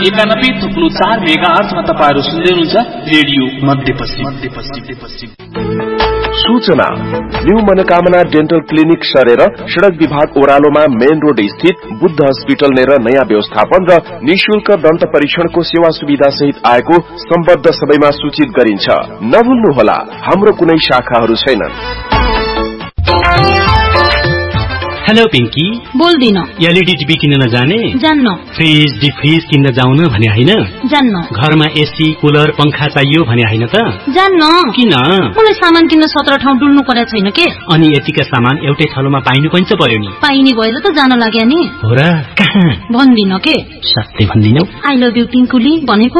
91.4 मेगाहर्जमा तपाईहरु सुन्दै हुनुहुन्छ रेडियो मध्यपश्चिम। सूचना न्यू मनोकामना डेन्टल क्लिनिक सरेर सड़क विभाग ओह्रालोमा मेन रोड स्थित बुद्ध हस्पिटल नेर नयाँ व्यवस्थापन र निशुल्क दन्त परीक्षणको सेवा सुविधा सहित आएको सम्बद्ध सबैमा सूचित गरिन्छ। नभुल्नुहोला, हाम्रो कुनै शाखाहरू छैनन्। हेलो पिंकी, बोल्दिन। एलईडी टिभी किन्न नजाने? जान्न। फ्रिज डिफ्रिज किन्न जाउन भने हैन? जान्न। घरमा एसी कुलर पंखा चाहियो भने हैन त? जान्न। किन? मलाई सामान किन्न 17 ठाउँ डुल्नु परेको छैन के? अनि यतिका सामान एउटै ठाउँमा पाइनु पनि त पर्यो नि। पाइने भएर त जान लाग्या नि। हो र? कहाँ? भन्दिन के? सत्य भन्दिनौ? आई लभ यु पिंकुली भनेको।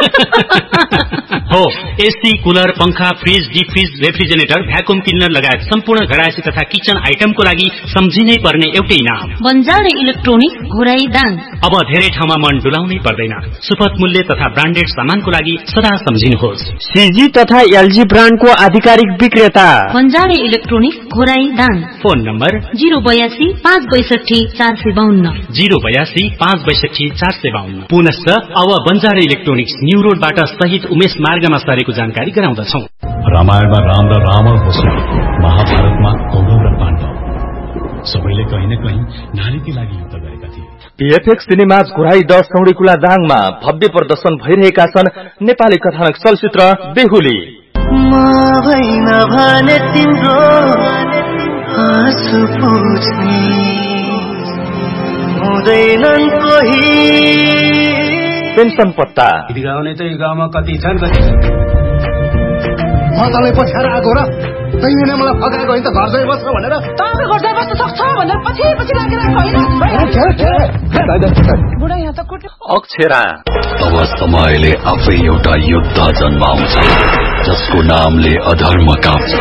हो, एसी कुलर पंखा फ्रिज डिफ्रिज रेफ्रिजरेटर भ्याकुम क्लिनर लगायत सम्पूर्ण घरायसी तथा किचन आइटमको लागि सम्झिनै पर्ने एउटै नाम बन्जारे इलेक्ट्रोनिक घोराई दाङ। अब धेरै ठाउँमा मन डुलाउनै पर्दैन। सुपथ मूल्य तथा ब्रान्डेड सामानको लागि सदा सम्झिनुहोस्। सीजी तथा एलजी ब्रान्डको आधिकारिक विक्रेता बन्जारे electronic Ghorahi Dang. Phone number 082 562 452 082 562 452। पुनश्च अब बन्जारे इलेक्ट्रोनिक्स न्यू रोडबाट सहित उमेश मार्गमा सरेको जानकारी गराउँदछौं। रामायणमा राम र रावण होस्, महाभारतमा कौरव र पाण्डव सबैले कहीं न कहीं नारीकै लागि युद्ध गरेका थिए। पीएफएक्स सिनेमाज घोराई 10 सौडीकुला दाङमा भव्य प्रदर्शन भइरहेका छन् नेपाली कथानक चलचित्र बेहुली। पेन्सन पत्ता गाउने चाहिँ गाउँमा कति छन् कति म तँलाई पछ्याएर आएको र तैँले मलाई फकाएको होइन त घर जाइ बस्छ भनेर। तपाईँ घर जाइ बस्न सक्छ भनेर पछि पछि लागेर होइन। बुढा यहाँ त कुट्यो। अक्षरा अब समयले आफै एउटा युद्ध जन्माउँछ जसको नामले अधर्म काप्छ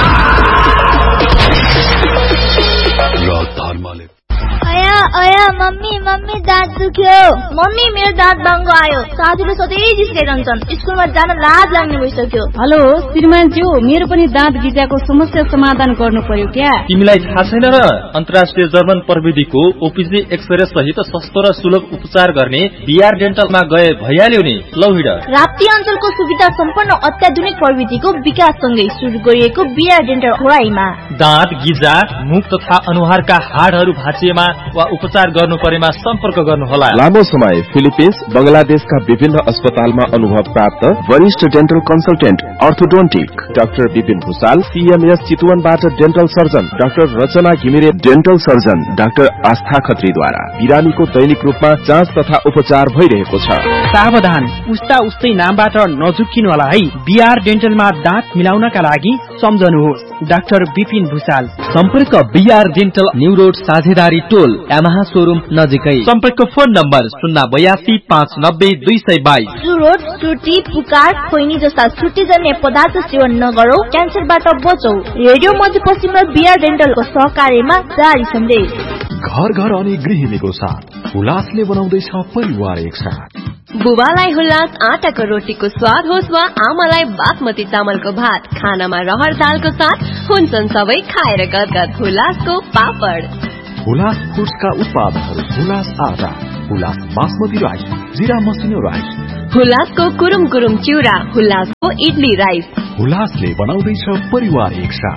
र धर्मले। अया मम्मी दाँत दुख्यो। मम्मी मेरो दाँत बाङ्गो आयो। साथीले सधैँ जिस्काइरहन्छन्। स्कुलमा जान लाज लाग्ने भइसक्यो। हेलो श्रीमानज्यू, मेरो पनि दाँत गिजाको समस्या समाधान गर्नु पर्यो क्या? तिमीलाई थाहा छैन र? अन्तर्राष्ट्रिय जर्मन प्रविधिको ओपीजी एक्सरे सहित सस्तो र सुलभ उपचार गर्ने बीआर डेन्टलमा गए भइहाल्यो नि। लौ हिँड। राप्ती अञ्चलको सुविधा सम्पन्न अत्याधुनिक प्रविधिको विकाससँगै सुरु गरिएको बीआर डेन्टल घोराईमा दाँत गिजा, मुख तथा अनुहारका हाडहरू भाँचिएमा वा उपचार गर्नु परेमा सम्पर्क गर्नुहोला। लामो समय फिलिपिन्स बंगलादेशका विभिन्न अस्पतालमा अनुभव प्राप्त वरिष्ठ dental consultant orthodontic doctor Vipin Bhusal, CMS चितवनबाट dental surgeon doctor रचना घिमिरे, डेन्टल सर्जन डाक्टर आस्था खत्रीद्वारा बिरामीको दैनिक रूपमा जाँच तथा उपचार भइरहेको छ। सावधान, उस्ता उस्तै नामबाट नझुक्किनु होला है। बीआर डेन्टलमा दाँत मिलाउनका लागि सम्झनुहोस् डाक्टर विपिन भूषाल। सम्पर्क बीआर डेन्टल न्यू रोड साझेदारी टोल यामाहा शोरूम नजिकै। सम्पर्क फोन नम्बर 082 590 222। सुरोट, सुर्ती, पुकार, खोइनी जस्ता छुट्टीजन्य पदार्थ सेवन नगरौ, क्यान्सरबाट बचौ। रेडियो मध्यपश्चिम र बीआर डेन्टलको सहकार्यमा जारी सन्देश। घर घर अनि गृहिणीको साथ हुलासले बनाउँदैछ परिवार एकसाथ। बुबालाई हुलास आटाको रोटीको स्वाद होस् वा आमालाई बासमती चामलको भात, खानामा रहर दालको साथ हुन्छन् सबै खाएर गदगद हुलासको पापड। हुलास फुड्सका उत्पादनहरू हुलास आटा, हुलास बासमती राइस, जिरा मसिनो राइस, हुलासको कुरुम कुरुम चिउरा, हुलासको इडली राइस। हुलासले बनाउँदैछ परिवार एकसाथ।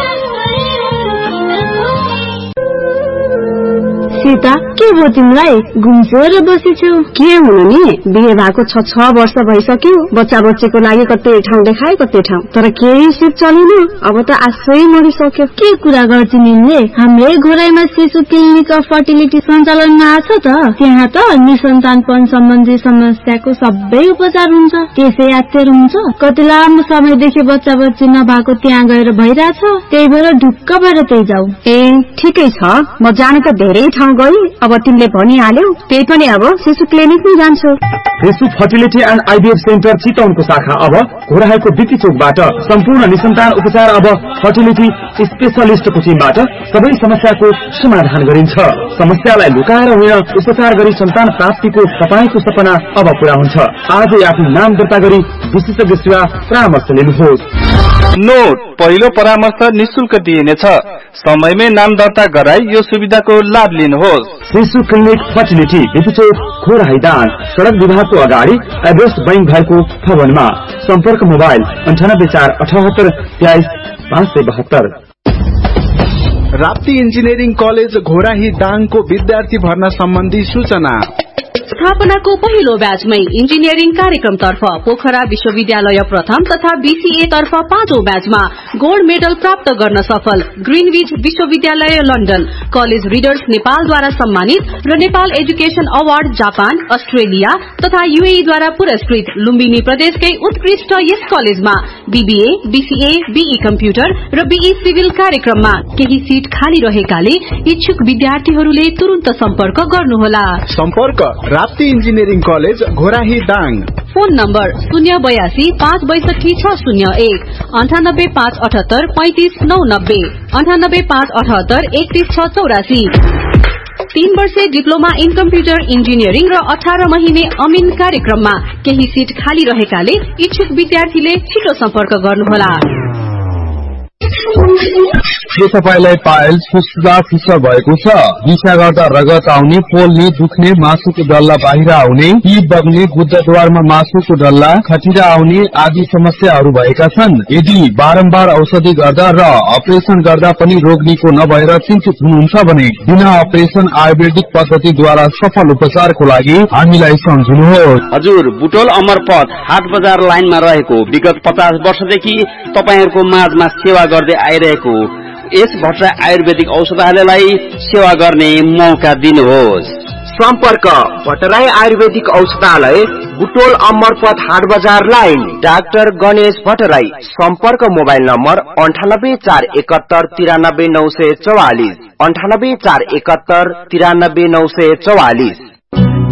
सीता, के भयो तिमीलाई? घुम्छेर बसेछौ? के हुनु नि? बिहे भएको 6 वर्ष भइसक्यो। बच्चा बच्चीको लागि कतै ठाउँ देखाए कतै ठाउँ, तर केही सिप चलेन। अब त आशै मरिसक्यो। के कुरा गर्छ तिमीले? हाम्रै घोराईमा शिशु क्लिनिक अफ फर्टिलिटी सञ्चालनमा आछ त। त्यहाँ त निसन्तानपन सम्बन्धी समस्याको सबै उपचार हुन्छ। त्यसै यात्तर हुन्छ। कति लामो समयदेखि बच्चा बच्ची नभएको त्यहाँ गएर भइरहेछ। त्यही भएर ढुक्क भएर त्यही जाऊ। ए ठिकै छ, म जाने त धेरै ठाउँ गई। अब तिमीले भनिहाल्यौ, त्यही पनि अब शिशु क्लिनिक नै जान्छु। शिशु फर्टिलिटी एन्ड आइभीएफ सेन्टर चितवनको शाखा अब घोराईको बिटी चोकबाट सम्पूर्ण निसन्तान उपचार अब फर्टिलिटी स्पेशलिस्टको टिमबाट सबै समस्याको समाधान गरिन्छ। समस्यालाई लुकाएर होइन, उपचार गरी सन्तान प्राप्तिको तपाईको सपना अब पूरा हुन्छ। आजै आफ्नो नाम दर्ता गरी विशेषज्ञ सेवा परामर्श लिनुहोस्। नोट, पहिलो परामर्श निशुल्क दिइनेछ। समयमै नाम दर्ता गराई यो सुविधाको लाभ लिनुहोस्। शिशु क्लिनिक फर्टिलिटी बिपिचोक खोराइदान सडक विभागको अगाडि एभरेस्ट बैंक भएको भवनमा। सम्पर्क mobile 9848 23 572। Rapti engineering college Ghorahi दाङको विद्यार्थी भर्ना सम्बन्धी सूचना। स्थापनाको पहिलो ब्याचमै इन्जिनियरिङ कार्यक्रमतर्फ पोखरा विश्वविद्यालय प्रथम तथा बीसीए तर्फ 5औं ब्याचमा गोल्ड मेडल प्राप्त गर्न सफल ग्रीनविच विश्वविद्यालय लन्डन, कलेज रिडर्स नेपालद्वारा सम्मानित र Nepal education award Japan, Australia तथा यूएई द्वारा पुरस्कृत लुम्बिनी प्रदेशकै उत्कृष्ट यस कलेजमा बीबीए, बीसीए, बीई कम्प्युटर र बीई सिभिल कार्यक्रममा केही सीट खाली रहेकाले इच्छुक विद्यार्थीहरूले तुरुन्त सम्पर्क गर्नुहोला। सम्पर्क Rapti engineering college Ghorahi Dang. Phone number 082 562 601 98 578 35 990 98 578 31 684। 3 वर्षे डिप्लोमा इन कम्प्युटर इन्जिनियरिङ र 18 महिने अमिन कार्यक्रममा केही सीट खाली रहेकाले इच्छुक विद्यार्थीले छिटो सम्पर्क गर्नुहोला। के तपाईलाई पाइल्स फुस्दा फिसर भएको छ? दिशा गर्दा रगत आउने, पोल्ने, दुख्ने, मासुको डल्ला बाहिर आउने, पीप बग्ने, गुद्दाद्वारमा मासुको डल्ला, खटिरा आउने आदि समस्याहरू भएका छन्? यदि बारम्बार औषधि गर्दा र अपरेसन गर्दा पनि रोग निको नभएर चिन्तित हुनुहुन्छ भने बिना अपरेसन आयुर्वेदिक पद्धतिद्वारा सफल उपचारको लागि हामीलाई सम्झिनुहोस्। हजुर, बुटोल अमरपथ हाट बजार लाइनमा रहेको विगत 50 वर्षदेखि तपाईहरुको माझमा सेवा गर्दै आइरहेको यस भट्टराई आयुर्वेदिक औषधालयलाई सेवा गर्ने मौका दिनुहोस्। सम्पर्क भट्टराई आयुर्वेदिक औषधालय, बुटोल अमरपथ हाट बजार लाइन, डाक्टर गणेश भट्टराई। सम्पर्क मोबाइल नम्बर 98 471 93 944 98 471 93 944।